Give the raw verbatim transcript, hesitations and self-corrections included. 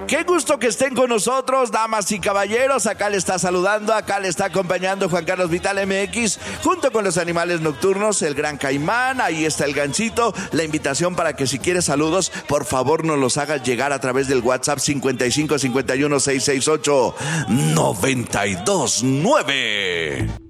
Qué gusto que estén con nosotros, damas y caballeros. Acá le está saludando, acá le está acompañando Juan Carlos Vital M X, junto con los animales nocturnos, el Gran Caimán. Ahí está el Ganchito. La invitación para que si quieres saludos, por favor nos los hagas llegar a través del WhatsApp cincuenta y cinco cincuenta y uno seiscientos sesenta y ocho noventa y dos nueve.